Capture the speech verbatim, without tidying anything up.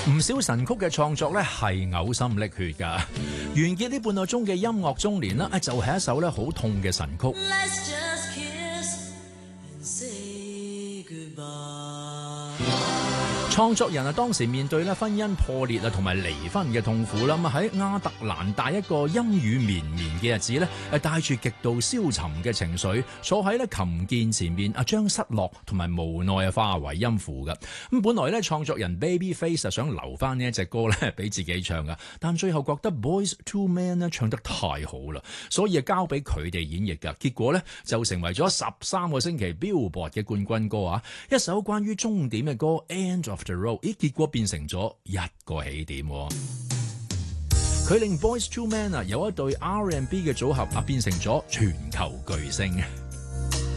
唔少神曲嘅創作咧係嘔心瀝血㗎，完結呢半個鐘嘅音樂中年啦，就係一首咧好痛嘅神曲。 Let's just kiss and say goodbye. 創作人啊，當時面對咧婚姻破裂啊同埋離婚嘅痛苦啦，咁喺亞特蘭大一個陰雨綿綿嘅日子咧，誒帶住極度消沉嘅情緒，坐喺咧琴鍵前面啊，將失落同埋無奈啊化為音符嘅。咁本來咧創作人 Babyface 啊想留翻呢一隻歌咧俾自己唱噶，但最後覺得 Boyz two Men 咧唱得太好啦，所以啊交俾佢哋演繹噶。結果咧就成為咗十三個星期 Billboard 嘅冠軍歌啊！一首關於終點嘅歌 End of the Road， 咦結果變成咗一個起點。佢令 Boyz two Men 啊有一對 R and B 嘅組合啊變成咗全球巨星。